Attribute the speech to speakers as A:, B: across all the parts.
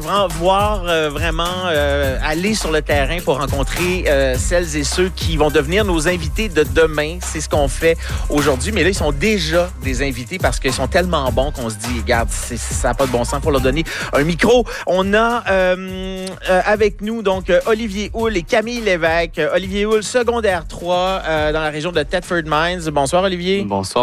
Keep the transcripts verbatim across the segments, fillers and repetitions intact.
A: vraiment voir, euh, vraiment euh, aller sur le terrain pour rencontrer euh, celles et ceux qui vont devenir nos invités de demain. C'est ce qu'on fait aujourd'hui. Mais là, ils sont déjà des invités parce qu'ils sont tellement bons qu'on se dit, regarde, c'est, ça n'a pas de bon sens pour leur donner un micro. On a euh, euh, avec nous donc Olivier Houle et Camille Lévesque. Olivier Houle, secondaire trois euh, dans la région de Thetford Mines. Bonsoir, Olivier.
B: Bonsoir.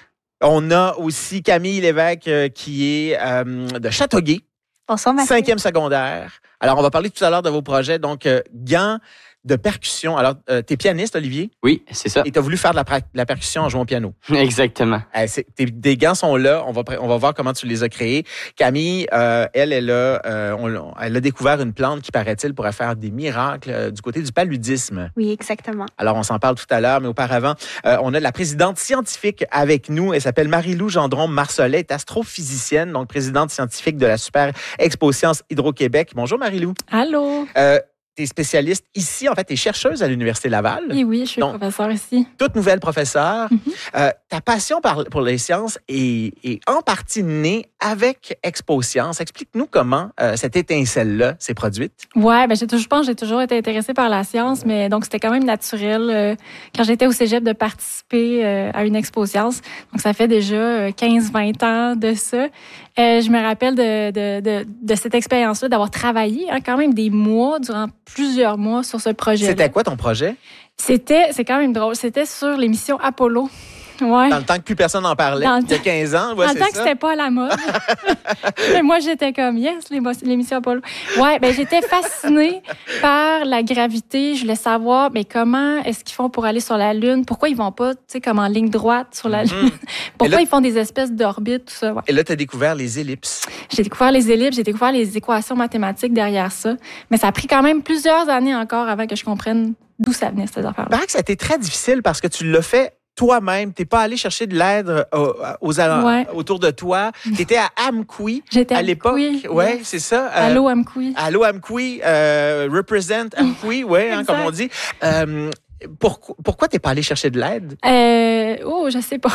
A: On a aussi Camille Lévesque euh, qui est euh, de Châteauguay.
C: Bonsoir, Mathieu.
A: Cinquième secondaire. Alors, on va parler tout à l'heure de vos projets. Donc, euh, gants de percussion. Alors, euh, t'es pianiste, Olivier?
B: Oui, c'est ça.
A: Et t'as voulu faire de la, pra- de la percussion en jouant au piano.
B: Exactement.
A: Euh, c'est, tes, tes gants sont là. On va, pr- on va voir comment tu les as créés. Camille, euh, elle, elle a, euh, on, elle a découvert une plante qui, paraît-il, pourrait faire des miracles euh, du côté du paludisme.
C: Oui, exactement.
A: Alors, on s'en parle tout à l'heure, mais auparavant, euh, on a la présidente scientifique avec nous. Elle s'appelle Marie-Lou Gendron-Marcelet, est astrophysicienne, donc présidente scientifique de la Super Expo Sciences Hydro-Québec. Bonjour, Marie-Lou.
D: Allô?
A: Euh, tu es spécialiste ici, en fait, tu es chercheuse à l'Université Laval.
D: Oui, oui, je suis
A: Donc,
D: professeure ici.
A: Toute nouvelle professeure.
D: Mm-hmm.
A: Euh, ta passion par, pour les sciences est, est en partie née avec Expo Sciences. Explique-nous comment euh, cette étincelle-là s'est produite.
D: Ouais, ben j'ai toujours, je pense que j'ai toujours été intéressée par la science, mais donc c'était quand même naturel euh, quand j'étais au cégep de participer euh, à une Expo Sciences. Donc ça fait déjà quinze vingt ans de ça. Euh, je me rappelle de, de, de, de cette expérience-là, d'avoir travaillé hein, quand même des mois, durant plusieurs mois sur ce projet.
A: C'était quoi ton projet?
D: C'était, c'est quand même drôle, c'était sur l'émission Apollo. Ouais.
A: Dans le temps que plus personne n'en parlait, il y a quinze ans. Ouais,
D: dans
A: c'est
D: le temps
A: ça.
D: que c'était pas à la mode. Mais moi, j'étais comme, yes, l'émission Apollo. Ouais, ben j'étais fascinée par la gravité. Je voulais savoir, mais comment est-ce qu'ils font pour aller sur la Lune? Pourquoi ils vont pas, tu sais, comme en ligne droite sur la Lune? Mm-hmm. Pourquoi là, ils font des espèces d'orbites, tout ça? Ouais.
A: Et là, tu as découvert les ellipses.
D: J'ai découvert les ellipses, j'ai découvert les équations mathématiques derrière ça. Mais ça a pris quand même plusieurs années encore avant que je comprenne d'où ça venait, ces affaires-là.
A: Il paraît que ça a été très difficile parce que tu l'as fait toi-même, t'es pas allé chercher de l'aide aux, aux
D: ouais.
A: autour de toi. T'étais à Amqui
D: J'étais
A: à l'époque.
D: Amqui,
A: ouais,
D: yes.
A: c'est ça.
D: Euh, Allô Amqui.
A: Allô Amqui, euh, represent Amqui, ouais, hein, comme on dit. Euh, Pourquoi, pourquoi t'es pas allé chercher de l'aide?
D: Euh, oh, je sais pas.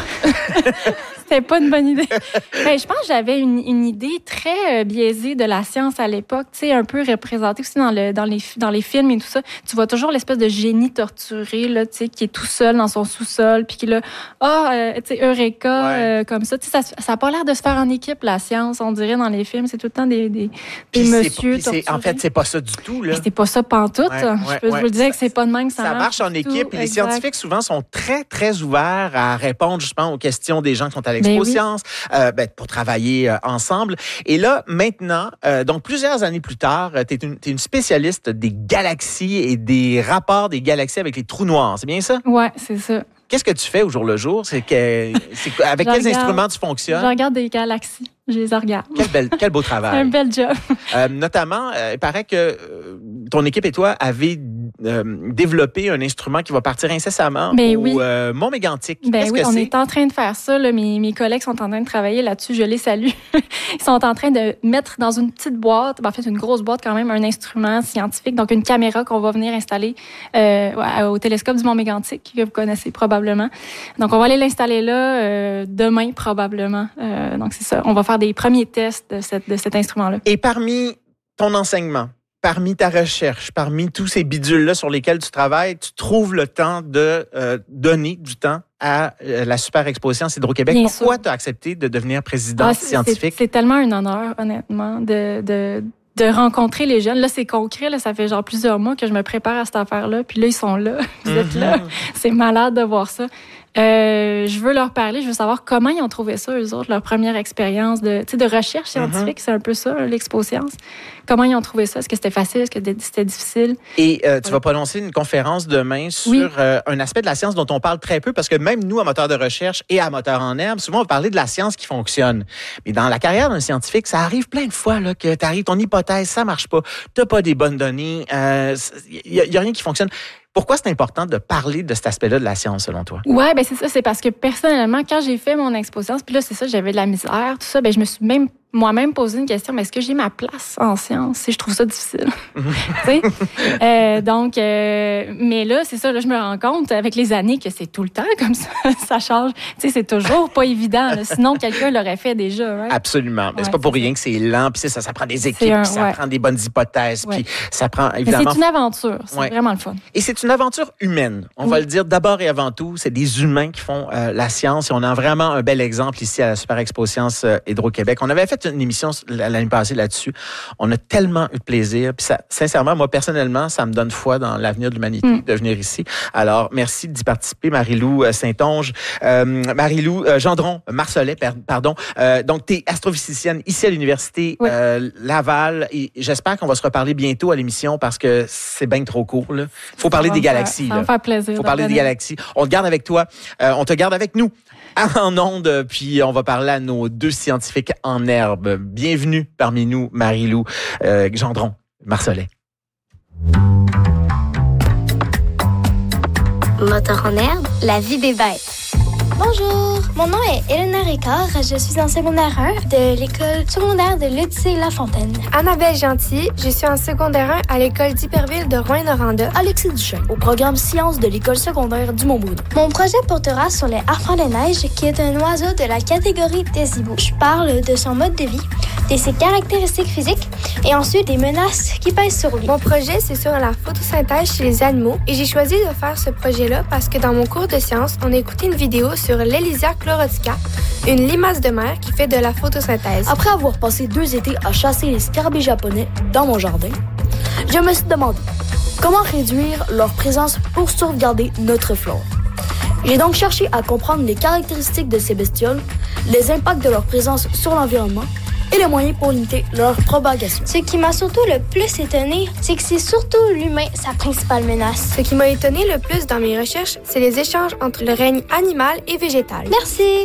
D: C'était pas une bonne idée. Ben, je pense que j'avais une, une idée très biaisée de la science à l'époque, tu sais, un peu représentée aussi dans, le, dans, les, dans les films et tout ça. Tu vois toujours l'espèce de génie torturé, là, tu sais, qui est tout seul dans son sous-sol, puis qui là, ah, oh, euh, tu sais, Eureka, ouais. euh, comme ça. Tu sais, ça, ça a pas l'air de se faire en équipe, la science, on dirait, dans les films. C'est tout le temps des, des, des messieurs
A: c'est, torturés. C'est, en fait, c'est pas ça du tout, là.
D: Mais c'était pas ça pantoute.
A: Ouais, ouais,
D: je peux
A: ouais.
D: vous le dire que c'est pas de même que ça,
A: ça
D: marche.
A: Ça marche en équipe. Et les scientifiques, souvent, sont très, très ouverts à répondre justement aux questions des gens qui sont à l'Expo ben oui. Sciences, euh, ben, pour travailler euh, ensemble. Et là, maintenant, euh, donc plusieurs années plus tard, tu es une, t'es une spécialiste des galaxies et des rapports des galaxies avec les trous noirs. C'est bien ça?
D: Oui, c'est ça.
A: Qu'est-ce que tu fais au jour le jour? C'est que, c'est, avec quels regarde, instruments tu fonctionnes?
D: Je regarde des galaxies. Je les regarde.
A: Quel, bel, quel beau travail.
D: C'est un bel job.
A: Euh, notamment, euh, il paraît que euh, ton équipe et toi avez euh, développé un instrument qui va partir incessamment
D: ben
A: au
D: oui.
A: euh, Mont Mégantic.
D: Ben
A: Qu'est-ce
D: oui,
A: que
D: on
A: c'est?
D: est en train de faire ça. Là. Mes, mes collègues sont en train de travailler là-dessus. Je les salue. Ils sont en train de mettre dans une petite boîte, en fait une grosse boîte quand même, un instrument scientifique, donc une caméra qu'on va venir installer euh, au télescope du Mont Mégantic, que vous connaissez probablement. Donc, on va aller l'installer là euh, demain, probablement. Euh, donc, c'est ça. On va faire des premiers tests de, cette, de cet instrument-là.
A: Et parmi ton enseignement, parmi ta recherche, parmi tous ces bidules-là sur lesquels tu travailles, tu trouves le temps de euh, donner du temps à euh, la Super Expo Sciences Hydro-Québec.
D: Bien
A: Pourquoi
D: tu
A: as accepté de devenir présidente
D: ah,
A: scientifique?
D: C'est, c'est tellement un honneur, honnêtement, de... de de rencontrer les jeunes. Là, c'est concret. Là, ça fait genre plusieurs mois que je me prépare à cette affaire-là. Puis là, ils sont là. Vous mm-hmm. êtes là. C'est malade de voir ça. Euh, je veux leur parler. Je veux savoir comment ils ont trouvé ça, eux autres, leur première expérience de, de recherche scientifique. Mm-hmm. C'est un peu ça, l'Expo Sciences. Comment ils ont trouvé ça? Est-ce que c'était facile? Est-ce que c'était difficile?
A: Et euh, tu ouais. vas prononcer une conférence demain sur oui. euh, un aspect de la science dont on parle très peu, parce que même nous, amateurs de recherche et amateurs en herbe, souvent on va parler de la science qui fonctionne. Mais dans la carrière d'un scientifique, ça arrive plein de fois là, que tu arrives, ton hypothèse, ça marche pas, tu n'as pas des bonnes données, il euh, n'y a, y a rien qui fonctionne. Pourquoi c'est important de parler de cet aspect-là de la science, selon toi?
D: Oui, ben c'est ça. C'est parce que personnellement, quand j'ai fait mon exposition, puis là, c'est ça, j'avais de la misère, tout ça, ben je me suis même moi-même posé une question, mais est-ce que j'ai ma place en sciences? Si je trouve ça difficile. euh, donc, euh, mais là, c'est ça, là, je me rends compte avec les années que c'est tout le temps comme ça, ça change. Tu sais, c'est toujours pas évident. Là. Sinon, quelqu'un l'aurait fait déjà. Right?
A: Absolument. Mais ouais, c'est pas pour rien que c'est lent, puis ça, ça prend des équipes,
D: un,
A: puis ça
D: ouais.
A: prend des bonnes hypothèses,
D: ouais.
A: puis ça prend évidemment.
D: Mais c'est une aventure. C'est ouais. vraiment le fun.
A: Et c'est une aventure humaine. On oui. va le dire d'abord et avant tout. C'est des humains qui font euh, la science et on a vraiment un bel exemple ici à la Super Expo Science euh, Hydro-Québec. On avait fait une émission l'année passée là-dessus. On a tellement eu de plaisir. Puis ça, sincèrement, moi, personnellement, ça me donne foi dans l'avenir de l'humanité mm. de venir ici. Alors, merci d'y participer, Marie-Lou euh, Saint-Onge. Euh, Marie-Lou euh, Gendron, Marcelet, pardon. Euh, donc, tu es astrophysicienne ici à l'Université oui. euh, Laval. Et j'espère qu'on va se reparler bientôt à l'émission parce que c'est bien trop court. Il faut parler des galaxies.
D: Ça va me faire plaisir.
A: Il faut parler des galaxies. On te garde avec toi. Euh, on te garde avec nous. En ondes, puis on va parler à nos deux scientifiques en herbe. Bienvenue parmi nous, Marie-Lou euh, Gendron, Marcelet.
B: Moteur en herbe, la vie des bêtes.
C: Bonjour, mon nom est Elena Ricard. Je suis en secondaire un de l'école secondaire de Lutzy-Lafontaine.
E: Annabelle Gentil, je suis en secondaire un à l'école d'Iberville de Rouyn-Noranda.
F: Alexis Duchesne, au programme Sciences de l'école secondaire du Mont-Bruno.
C: Mon projet portera sur les harpans de neige, qui est un oiseau de la catégorie des hiboux. Je parle de son mode de vie, de ses caractéristiques physiques et ensuite des menaces qui pèsent sur lui.
E: Mon projet, c'est sur la photosynthèse chez les animaux et j'ai choisi de faire ce projet-là parce que dans mon cours de sciences, on a écouté une vidéo sur l'Elysia chlorotica, une limace de mer qui fait de la photosynthèse.
F: Après avoir passé deux étés à chasser les scarabées japonais dans mon jardin, je me suis demandé comment réduire leur présence pour sauvegarder notre flore. J'ai donc cherché à comprendre les caractéristiques de ces bestioles, les impacts de leur présence sur l'environnement et les moyens pour limiter leur propagation.
C: Ce qui m'a surtout le plus étonné, c'est que c'est surtout l'humain sa principale menace.
E: Ce qui m'a étonné le plus dans mes recherches, c'est les échanges entre le règne animal et végétal.
C: Merci!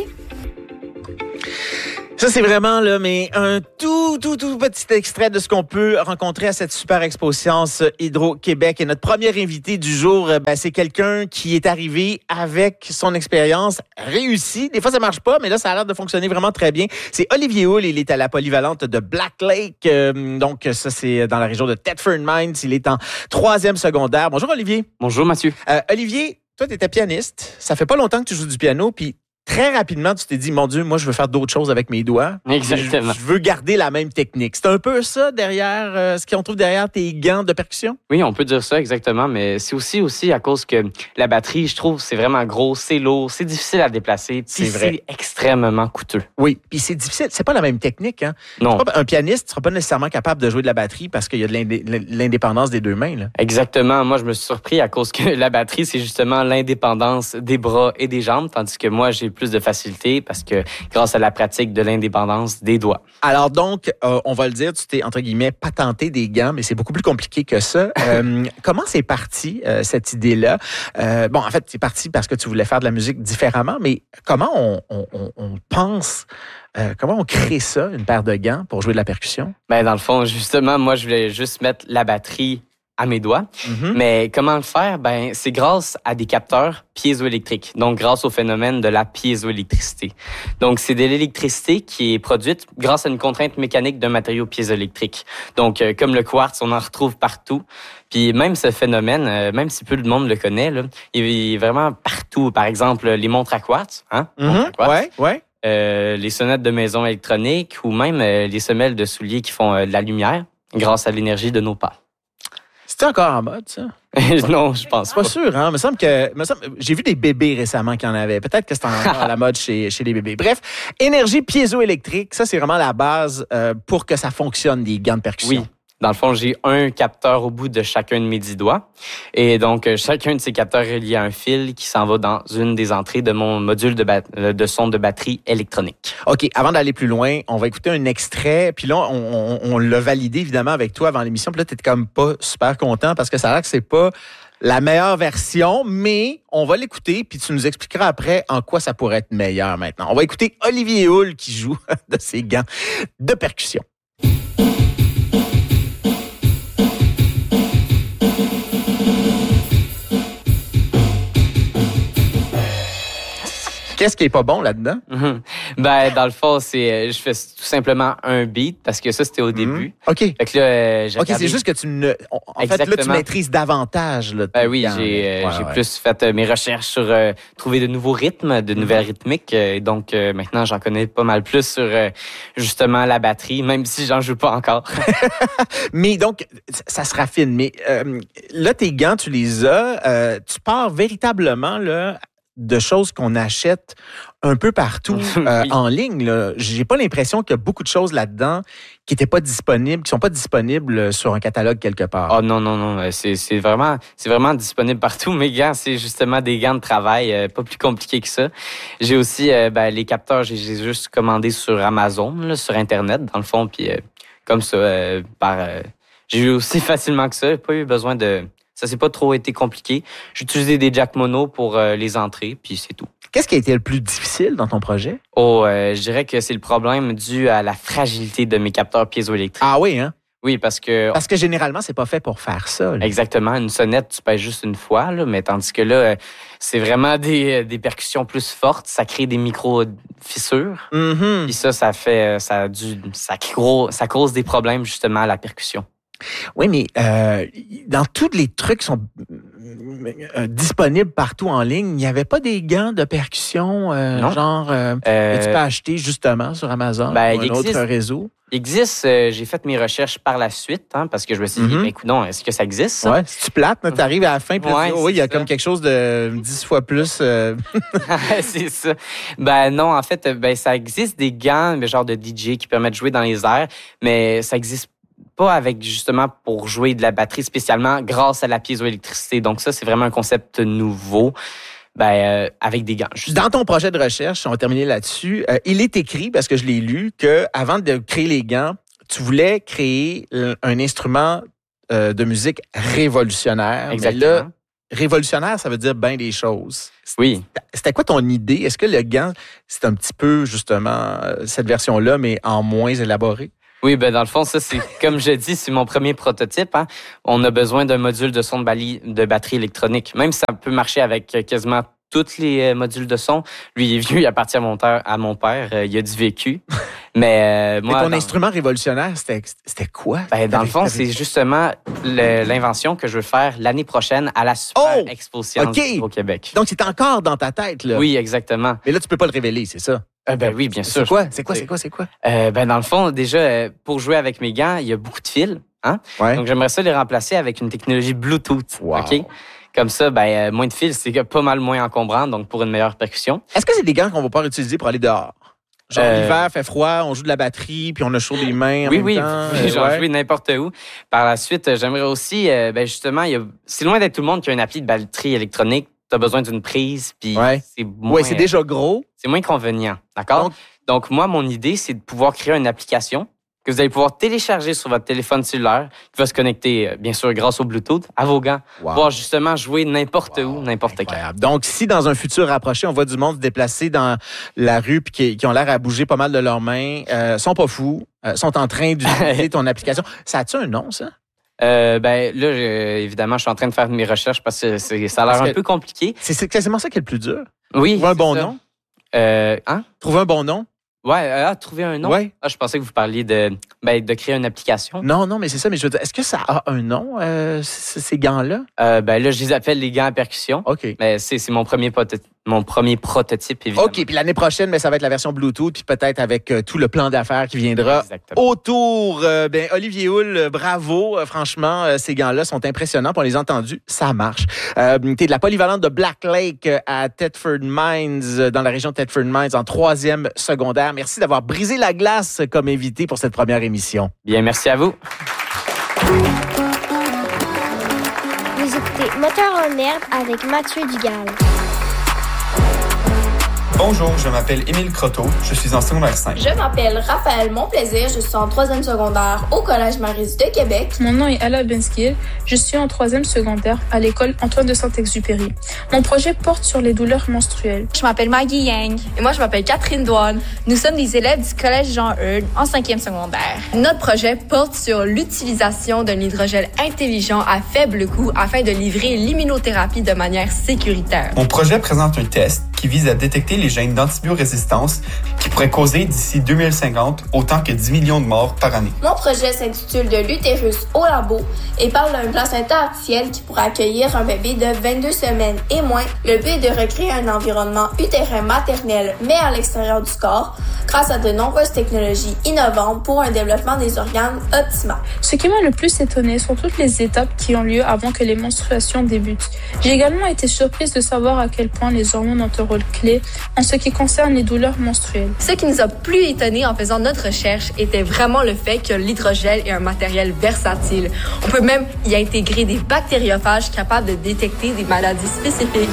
A: Ça, c'est vraiment là, mais un tout, tout, tout petit extrait de ce qu'on peut rencontrer à cette Super Expo Science Hydro-Québec. Et notre premier invité du jour, ben, c'est quelqu'un qui est arrivé avec son expérience réussie. Des fois, ça marche pas, mais là, ça a l'air de fonctionner vraiment très bien. C'est Olivier Houle. Il est à la polyvalente de Black Lake. Euh, donc, ça, c'est dans la région de Thetford Mines. Il est en troisième secondaire. Bonjour, Olivier.
G: Bonjour, Mathieu.
A: Euh, Olivier, toi, tu étais pianiste. Ça fait pas longtemps que tu joues du piano, puis très rapidement, tu t'es dit, mon Dieu, moi, je veux faire d'autres choses avec mes doigts.
G: Exactement.
A: Je, je veux garder la même technique. C'est un peu ça derrière, euh, ce qu'on trouve derrière tes gants de percussion?
G: Oui, on peut dire ça, exactement. Mais c'est aussi, aussi à cause que la batterie, je trouve, c'est vraiment gros, c'est lourd, c'est difficile à déplacer.
A: C'est vrai.
G: C'est extrêmement coûteux.
A: Oui, puis c'est difficile. C'est pas la même technique, hein?
G: Non.
A: Pas, un pianiste ne sera pas nécessairement capable de jouer de la batterie parce qu'il y a de l'indé- l'indépendance des deux mains, là.
G: Exactement. Moi, je me suis surpris à cause que la batterie, c'est justement l'indépendance des bras et des jambes, tandis que moi, j'ai plus de facilité parce que grâce à la pratique de l'indépendance des doigts.
A: Alors donc, euh, on va le dire, tu t'es, entre guillemets, patenté des gants, mais c'est beaucoup plus compliqué que ça. Euh, comment c'est parti, euh, cette idée-là? Euh, bon, en fait, c'est parti parce que tu voulais faire de la musique différemment, mais comment on, on, on, on pense... Euh, comment on crée ça, une paire de gants pour jouer de la percussion?
G: Ben, dans le fond, justement, moi, je voulais juste mettre la batterie à mes doigts. Mm-hmm. Mais comment le faire? Ben, c'est grâce à des capteurs piézoélectriques. Donc, grâce au phénomène de la piézoélectricité. Donc, c'est de l'électricité qui est produite grâce à une contrainte mécanique d'un matériau piézoélectrique. Donc, euh, comme le quartz, on en retrouve partout. Puis même ce phénomène, euh, même si peu de monde le connaît, là, il est vraiment partout. Par exemple, les montres à quartz, hein?
A: Mm-hmm. Montres à quartz. Ouais, ouais.
G: Euh, les sonnettes de maison électroniques ou même euh, les semelles de souliers qui font euh, de la lumière grâce à l'énergie de nos pas.
A: C'est encore en mode, ça?
G: Non, je pense pas.
A: Pas sûr, hein? Me semble que, me semble, j'ai vu des bébés récemment qui en avaient. Peut-être que c'est encore à la mode chez, chez les bébés. Bref, énergie piézoélectrique, ça, c'est vraiment la base euh, pour que ça fonctionne, des gants de percussion.
G: Oui. Dans le fond, j'ai un capteur au bout de chacun de mes dix doigts. Et donc, chacun de ces capteurs est relié à un fil qui s'en va dans une des entrées de mon module de, bat- de son de batterie électronique.
A: OK. Avant d'aller plus loin, on va écouter un extrait. Puis là, on, on, on l'a validé, évidemment, avec toi avant l'émission. Puis là, t'es comme pas super content parce que ça a l'air que c'est pas la meilleure version, mais on va l'écouter, puis tu nous expliqueras après en quoi ça pourrait être meilleur maintenant. On va écouter Olivier Houle qui joue de ses gants de percussion. Qu'est-ce qui est pas bon là-dedans?
G: Mm-hmm. Ben, dans le fond, c'est, je fais tout simplement un beat parce que ça, c'était au début.
A: Mm-hmm. OK.
G: Fait que là, euh, j'ai
A: OK,
G: regardé...
A: c'est juste que tu ne. En Exactement. fait, là, tu maîtrises davantage. Là,
G: ben oui,
A: gants,
G: j'ai, euh,
A: ouais,
G: j'ai
A: ouais.
G: plus fait euh, mes recherches sur euh, trouver de nouveaux rythmes, de nouvelles mm-hmm. rythmiques. Et donc, euh, maintenant, j'en connais pas mal plus sur euh, justement la batterie, même si j'en joue pas encore.
A: Mais donc, ça se raffine. Mais euh, là, tes gants, tu les as. Euh, tu pars véritablement là, de choses qu'on achète un peu partout euh, oui. en ligne. Là. J'ai pas l'impression qu'il y a beaucoup de choses là-dedans qui n'étaient pas disponibles, qui sont pas disponibles sur un catalogue quelque part.
G: Oh non, non, non. C'est, c'est, vraiment, c'est vraiment disponible partout. Mes gants, c'est justement des gants de travail, euh, pas plus compliqué que ça. J'ai aussi euh, ben, les capteurs, j'ai, j'ai juste commandé sur Amazon, là, sur Internet, dans le fond, puis euh, comme ça, euh, par... Euh, j'ai eu aussi facilement que ça. J'ai pas eu besoin de... Ça s'est pas trop été compliqué. J'ai utilisé des jack mono pour euh, les entrées, puis c'est tout.
A: Qu'est-ce qui a été le plus difficile dans ton projet?
G: Oh, euh, je dirais que c'est le problème dû à la fragilité de mes capteurs piézoélectriques.
A: Ah oui, hein?
G: Oui, parce que...
A: Parce que généralement, c'est pas fait pour faire ça. Là.
G: Exactement. Une sonnette, tu pèses juste une fois, là, mais tandis que là, c'est vraiment des, des percussions plus fortes. Ça crée des micro-fissures.
A: Mm-hmm.
G: Puis ça, ça fait... Ça, a du, ça, gros, ça cause des problèmes, justement, à la percussion.
A: Oui, mais euh, dans tous les trucs qui sont euh, disponibles partout en ligne, il n'y avait pas des gants de percussion euh, genre euh, euh, que tu peux acheter justement sur Amazon
G: ben,
A: ou un
G: existe,
A: autre réseau?
G: Il existe. Euh, j'ai fait mes recherches par la suite hein, parce que je me suis dit, mm-hmm. ben, écoute, non, est-ce que ça existe? Ça?
A: Ouais, si tu plates, tu arrives à la fin puis
G: ouais,
A: tu dis, oui, il y a
G: ça.
A: comme quelque chose de dix fois plus. Euh...
G: c'est ça. Ben non, en fait, ben ça existe des gants, mais genre de D J qui permettent de jouer dans les airs, mais ça existe pas avec justement pour jouer de la batterie spécialement grâce à la piézoélectricité. Donc ça, c'est vraiment un concept nouveau. Ben, euh, avec des gants. Justement.
A: Dans ton projet de recherche, on va terminer là-dessus, euh, il est écrit, parce que je l'ai lu, que avant de créer les gants, tu voulais créer un instrument euh, de musique révolutionnaire.
G: Exactement.
A: Mais là, révolutionnaire, ça veut dire bien des choses.
G: Oui.
A: C'était quoi ton idée? Est-ce que le gant, c'est un petit peu justement cette version-là, mais en moins élaborée?
G: Oui, ben dans le fond, ça, c'est comme je dis, c'est mon premier prototype. Hein. On a besoin d'un module de son de, bali, de batterie électronique. Même si ça peut marcher avec quasiment tous les modules de son. Lui, il est vieux, il appartient à mon, ter- à mon père. Euh, il a du vécu. Mais, euh, moi,
A: Mais ton
G: dans...
A: instrument révolutionnaire, c'était, c'était quoi?
G: Ben, dans le fond, c'est justement le, l'invention que je veux faire l'année prochaine à la Super
A: oh!
G: Expo Science
A: okay.
G: au Québec.
A: Donc, c'est encore dans ta tête, là?
G: Oui, exactement.
A: Mais là, tu peux pas le révéler, c'est ça?
G: Euh, ben oui, bien sûr.
A: C'est quoi? C'est quoi? C'est quoi? C'est quoi?
G: Euh, ben, dans le fond, déjà, euh, pour jouer avec mes gants, il y a beaucoup de fils. Hein?
A: Ouais.
G: Donc, j'aimerais ça les remplacer avec une technologie Bluetooth.
A: Wow.
G: OK? Comme ça, ben, euh, moins de fils, c'est pas mal moins encombrant, donc pour une meilleure percussion.
A: Est-ce que c'est des gants qu'on va pouvoir utiliser pour aller dehors? Genre, euh... l'hiver fait froid, on joue de la batterie, puis on a chaud des mains en
G: oui,
A: même
G: oui,
A: temps.
G: Oui, oui, j'en joue n'importe où. Par la suite, j'aimerais aussi, euh, ben, justement, il y a, c'est loin d'être tout le monde qui a une appli de batterie électronique. Tu as besoin d'une prise, puis
A: ouais.
G: c'est moins...
A: Oui, c'est déjà gros.
G: C'est moins convenient, d'accord? Donc, Donc, moi, mon idée, c'est de pouvoir créer une application que vous allez pouvoir télécharger sur votre téléphone cellulaire, qui va se connecter, bien sûr, grâce au Bluetooth, à vos gants, wow. pouvoir justement jouer n'importe wow. où, n'importe quand.
A: Donc, si dans un futur rapproché, on voit du monde se déplacer dans la rue puis qui, qui ont l'air à bouger pas mal de leurs mains, euh, sont pas fous, euh, sont en train d'utiliser ton application, ça a-tu un nom, ça?
G: Euh, ben là, je, évidemment, je suis en train de faire mes recherches parce que c'est, ça a l'air parce un peu compliqué.
A: C'est, c'est quasiment ça qui est le plus dur.
G: Oui.
A: Trouver un bon
G: ça.
A: nom.
G: Euh, hein?
A: Trouver un bon nom.
G: Ouais, ah, trouver un nom.
A: Ouais.
G: Ah, je pensais que vous parliez de, ben, de créer une application.
A: Non, non, mais c'est ça. Mais je veux dire, est-ce que ça a un nom, euh, ces gants-là?
G: Euh, ben là, je les appelle les gants à percussion.
A: OK.
G: Mais c'est, c'est mon premier prototype. Mon premier prototype, évidemment.
A: OK, puis l'année prochaine, mais ça va être la version Bluetooth, puis peut-être avec euh, tout le plan d'affaires qui viendra Exactement. autour. Euh, ben, Olivier Houle, euh, bravo. Euh, franchement, euh, ces gants-là sont impressionnants. Puis on les a entendus, ça marche. Euh, t'es de la polyvalente de Black Lake euh, à Thetford Mines, euh, dans la région de Thetford Mines, en troisième secondaire. Merci d'avoir brisé la glace comme invité pour cette première émission.
G: Bien, merci à vous.
B: Vous écoutez Moteur en herbe avec Mathieu Dugal.
H: Bonjour, je m'appelle Émile Croteau, je suis en secondaire cinq.
I: Je m'appelle Raphaël Monplaisir, je suis en troisième secondaire au Collège Maryse de Québec.
J: Mon nom est Ala Benskil, je suis en troisième secondaire à l'école Antoine de Saint-Exupéry. Mon projet porte sur les douleurs menstruelles.
K: Je m'appelle Maggie Yang.
L: Et moi, je m'appelle Catherine Douane. Nous sommes des élèves du Collège Jean-Eudes en cinquième secondaire. Notre projet porte sur l'utilisation d'un hydrogel intelligent à faible coût afin de livrer l'immunothérapie de manière sécuritaire.
H: Mon projet présente un test qui vise à détecter les gènes d'antibiorésistance qui pourraient causer d'ici deux mille cinquante autant que dix millions de morts par année.
I: Mon projet s'intitule De l'utérus au labo et parle d'un placenta artificiel qui pourrait accueillir un bébé de vingt-deux semaines et moins. Le but est de recréer un environnement utérin maternel mais à l'extérieur du corps grâce à de nombreuses technologies innovantes pour un développement des organes optimal.
J: Ce qui m'a le plus étonné sont toutes les étapes qui ont lieu avant que les menstruations débutent. J'ai également été surprise de savoir à quel point les hormones ont un rôle clé en ce qui concerne les douleurs menstruelles.
L: Ce qui nous a plus étonnés en faisant notre recherche était vraiment le fait que l'hydrogel est un matériel versatile. On peut même y intégrer des bactériophages capables de détecter des maladies spécifiques.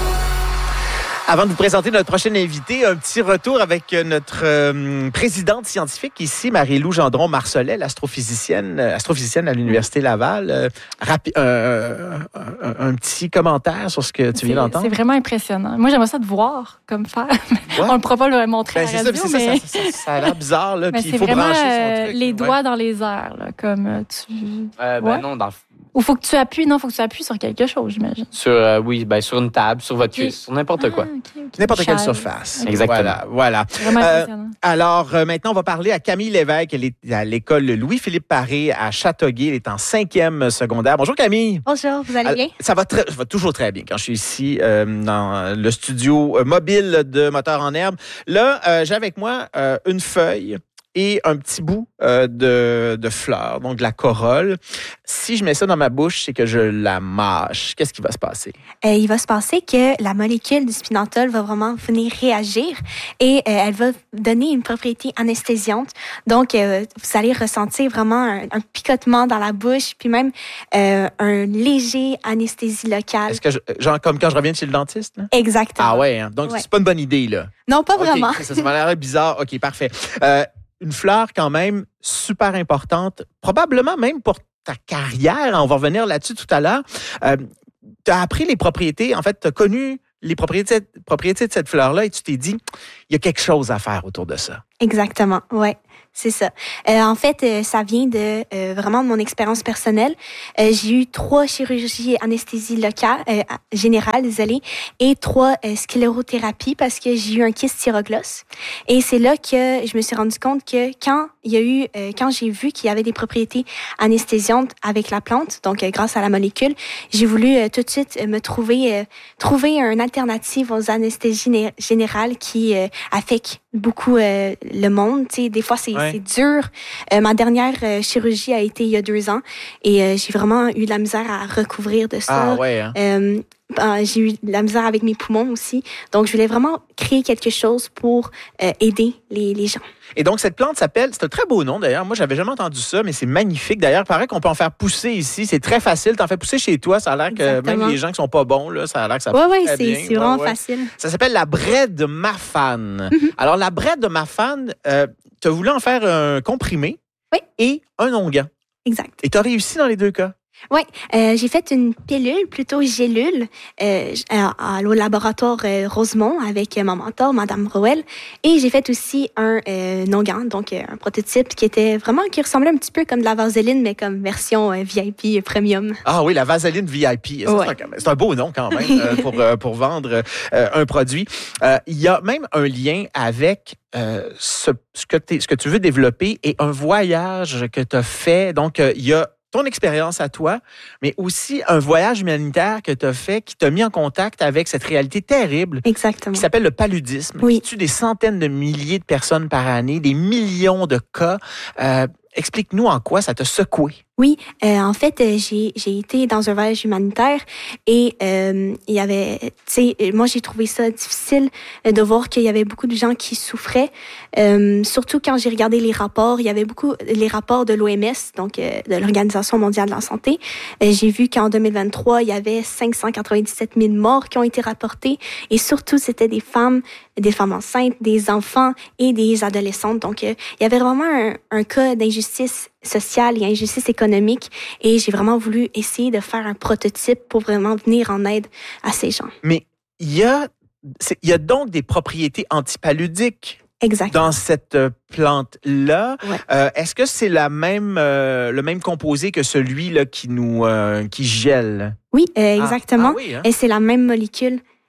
A: Avant de vous présenter notre prochaine invitée, un petit retour avec notre euh, présidente scientifique ici, Marie-Lou Gendron-Marcelet, l'astrophysicienne, astrophysicienne à l'Université Laval. Euh, rapi- euh, un, un petit commentaire sur ce que tu viens d'entendre.
D: C'est vraiment impressionnant. Moi, j'aimerais ça te voir comme faire. Ouais. On ne pourra pas le montrer
A: ben,
D: à la radio,
A: ça,
D: mais...
A: Ça, ça, ça, ça a l'air bizarre. Là, puis
D: c'est
A: il faut
D: vraiment
A: brancher son
D: euh,
A: truc.
D: les
A: ouais.
D: doigts dans les airs, là, comme tu...
G: Euh, ben ouais. non, dans le
D: Ou faut que tu appuies, non, faut que tu appuies sur quelque chose, j'imagine.
G: Sur, euh, oui, ben sur une table, sur votre cuisse, sur n'importe ah, quoi.
D: Okay, okay.
A: N'importe quelle surface.
G: Exactement.
A: Voilà, voilà.
D: Vraiment impressionnant.
A: Euh, alors, euh, maintenant, on va parler à Camille Lévesque. Elle est à l'école Louis-Philippe Paré à Châteauguay. Elle est en cinquième secondaire. Bonjour, Camille.
K: Bonjour, vous allez bien?
A: Euh, ça va, très, ça va toujours très bien quand je suis ici euh, dans le studio euh, mobile de Moteur en herbe. Là, euh, j'ai avec moi euh, une feuille et un petit bout euh, de, de fleur, donc de la corolle. Si je mets ça dans ma bouche, c'est que je la mâche. Qu'est-ce qui va se passer?
K: Euh, il va se passer que la molécule du spinantol va vraiment venir réagir et euh, elle va donner une propriété anesthésiante. Donc, euh, vous allez ressentir vraiment un, un picotement dans la bouche, puis même euh, un léger anesthésie locale.
A: Est-ce que, je, genre comme quand je reviens de chez le dentiste? Là?
K: Exactement.
A: Ah ouais, hein? Donc
K: ouais.
A: c'est pas une bonne idée, là?
K: Non, pas
A: okay,
K: vraiment.
A: Ça, ça m'a l'air bizarre. OK, parfait. Euh, une fleur quand même super importante, probablement même pour ta carrière. On va revenir là-dessus tout à l'heure. Euh, tu as appris les propriétés, en fait, tu as connu les propriétés, propriétés de cette fleur-là et tu t'es dit, il y a quelque chose à faire autour de ça.
K: Exactement, ouais. C'est ça. Euh, en fait, euh, ça vient de euh, vraiment de mon expérience personnelle. Euh, j'ai eu trois chirurgies anesthésie locale, euh, générale, désolé, et trois euh, sclérothérapies parce que j'ai eu un kyste thyroglose. Et c'est là que je me suis rendu compte que quand il y a eu, euh, quand j'ai vu qu'il y avait des propriétés anesthésiantes avec la plante, donc euh, grâce à la molécule, j'ai voulu euh, tout de suite euh, me trouver, euh, trouver une alternative aux anesthésies générales qui euh, affectent beaucoup euh, le monde. Tu sais, des fois, c'est, ouais. c'est dur. Euh, ma dernière euh, chirurgie a été il y a deux ans et euh, j'ai vraiment eu de la misère à recouvrir de ça.
A: Ah ouais, hein?
K: euh, ben, j'ai eu de la misère avec mes poumons aussi. Donc, je voulais vraiment créer quelque chose pour euh, aider les, les gens.
A: Et donc, cette plante s'appelle, c'est un très beau nom d'ailleurs. Moi, j'avais jamais entendu ça, mais c'est magnifique. D'ailleurs, il paraît qu'on peut en faire pousser ici. C'est très facile. T'en fais pousser chez toi. Ça a l'air que
K: Exactement.
A: Même les gens qui sont pas bons, là, ça a l'air que ça
K: ouais,
A: pousse
K: ouais,
A: très
K: c'est,
A: bien.
K: c'est vraiment
A: ouais, ouais.
K: facile.
A: Ça s'appelle la braie de Mafane.
K: Mm-hmm.
A: Alors, la braie de Mafane, euh, tu as voulu en faire un comprimé
K: oui.
A: et un onguent.
K: Exact.
A: Et tu as réussi dans les deux cas.
K: Oui, euh, j'ai fait une pilule, plutôt gélule, euh, à, à, au laboratoire euh, Rosemont avec euh, mon mentor, Madame Rowell. Et j'ai fait aussi un euh, onguent, donc euh, un prototype qui était vraiment, qui ressemblait un petit peu comme de la vaseline, mais comme version euh, V I P euh, premium.
A: Ah oui, la vaseline V I P. Ça,
K: ouais.
A: c'est, un, c'est un beau nom quand même euh, pour, euh, pour vendre euh, un produit. Euh, il y a même un lien avec euh, ce, ce, que ce que tu veux développer et un voyage que tu as fait. Donc, euh, il y a ton expérience à toi, mais aussi un voyage humanitaire que tu as fait qui t'a mis en contact avec cette réalité terrible.
K: Exactement.
A: Qui s'appelle le paludisme,
K: oui.
A: qui tue des centaines de milliers de personnes par année, des millions de cas. Euh, explique-nous en quoi ça t'a secoué.
K: Oui, euh, en fait, euh, j'ai j'ai été dans un voyage humanitaire et euh, il y avait, tu sais, moi j'ai trouvé ça difficile de voir qu'il y avait beaucoup de gens qui souffraient. Euh, surtout quand j'ai regardé les rapports, il y avait beaucoup les rapports de l'O M S, donc euh, de l'Organisation mondiale de la santé. Euh, j'ai vu qu'en deux mille vingt-trois, il y avait cinq cent quatre-vingt-dix-sept mille morts qui ont été rapportés et surtout c'était des femmes, des femmes enceintes, des enfants et des adolescentes. Donc euh, il y avait vraiment un, un cas d'injustice sociale et injustice économique et j'ai vraiment voulu essayer de faire un prototype pour vraiment venir en aide à ces gens.
A: Mais il y a, il y a donc des propriétés antipaludiques
K: exact.
A: Dans cette plante-là.
K: Ouais.
A: Euh, est-ce que c'est la même, euh, le même composé que celui là, qui nous euh, qui gèle?
K: Oui, euh, exactement.
A: Ah, ah oui, hein?
K: Et c'est la même molécule.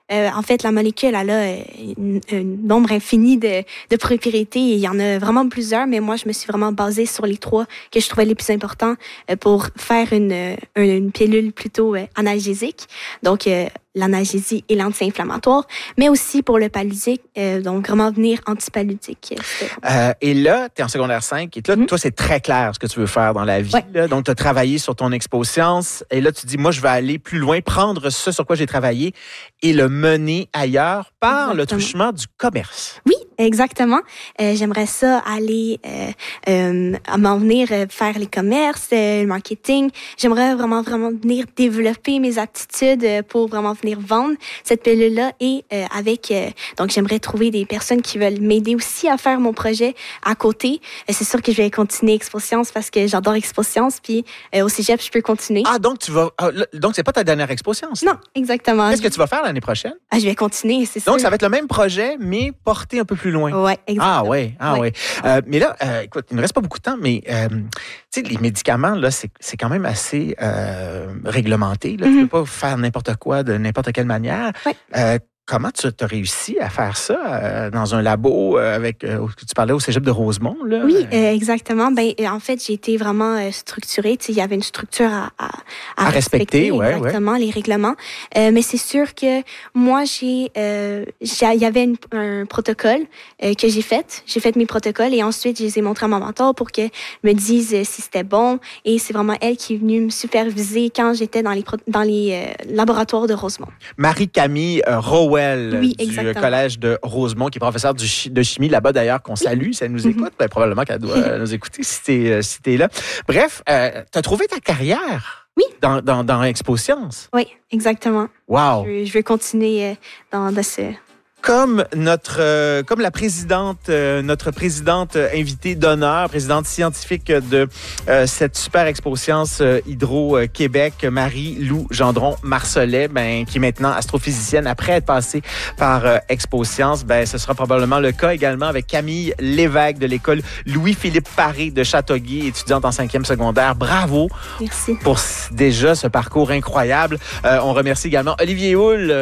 K: Euh, en fait, la molécule, elle a une, un nombre infini de, de propriétés. Il y en a vraiment plusieurs, mais moi, je me suis vraiment basée sur les trois que je trouvais les plus importants euh, pour faire une, une pilule plutôt euh, analgésique. Donc, euh, l'analgésie et l'anti-inflammatoire, mais aussi pour le paludique, euh, donc vraiment venir antipaludique.
A: Euh, et là, tu es en secondaire cinq, et là, mm-hmm. toi, c'est très clair ce que tu veux faire dans la vie. Ouais. Là. Donc, tu as travaillé sur ton expo-science, et là, tu dis, moi, je vais aller plus loin, prendre ce sur quoi j'ai travaillé et le mener ailleurs par Exactement. le truchement du commerce.
K: Oui, exactement. Euh, j'aimerais ça aller euh, euh, m'en venir euh, faire les commerces, euh, le marketing. J'aimerais vraiment, vraiment venir développer mes aptitudes euh, pour vraiment venir vendre cette pilule-là et euh, avec... Euh, donc, j'aimerais trouver des personnes qui veulent m'aider aussi à faire mon projet à côté. Euh, c'est sûr que je vais continuer Expo-Science parce que j'adore Expo-Science, puis euh, au cégep, je peux continuer.
A: Ah, donc tu vas... Ah, donc, c'est pas ta dernière Expo-Science?
K: Non, exactement.
A: Qu'est-ce que tu vas faire l'année prochaine?
K: Ah, je vais continuer, c'est sûr.
A: Donc, ça va être le même projet, mais porté un peu plus loin.
K: Oui, exactement.
A: Ah, oui, ah, oui. Ouais. Euh, mais là, euh, écoute, il ne reste pas beaucoup de temps, mais euh, tu sais, les médicaments, là, c'est, c'est quand même assez euh, réglementé. Là. Mm-hmm. Tu ne peux pas faire n'importe quoi de n'importe quelle manière.
K: Ouais.
A: Euh, Comment tu as réussi à faire ça euh, dans un labo euh, avec euh, tu parlais au cégep de Rosemont là?
K: Oui, euh, exactement. Ben en fait, j'ai été vraiment euh, structurée. Tu sais, il y avait une structure à, à,
A: à, à respecter,
K: respecter
A: ouais,
K: exactement
A: ouais.
K: les règlements. Euh, mais c'est sûr que moi, j'ai, euh, j'ai il y avait une, un protocole euh, que j'ai fait. J'ai fait mes protocoles et ensuite je les ai montrés à mon mentor pour qu'elle me dise si c'était bon. Et c'est vraiment elle qui est venue me superviser quand j'étais dans les dans les euh, laboratoires de Rosemont.
A: Marie-Camille euh, Rowell.
K: Oui,
A: du collège de Rosemont, qui est professeure de chimie là-bas, d'ailleurs, qu'on salue. Si elle nous écoute, mm-hmm. ben, probablement qu'elle doit nous écouter si t'es, si t'es là. Bref, euh, tu as trouvé ta carrière
K: oui.
A: dans, dans, dans Expo-Science.
K: Oui, exactement.
A: Wow.
K: Je veux, je veux continuer dans, dans ce...
A: Comme notre, euh, comme la présidente, euh, notre présidente invitée d'honneur, présidente scientifique de euh, cette super Expo-Science euh, Hydro-Québec, Marie-Lou Gendron-Marcelet, ben, qui est maintenant astrophysicienne après être passée par euh, Expo-Science, ben, ce sera probablement le cas également avec Camille Lévesque de l'école Louis-Philippe Paré de Châteauguay, étudiante en cinquième secondaire. Bravo.
K: Merci.
A: Pour déjà ce parcours incroyable. Euh, on remercie également Olivier Houle,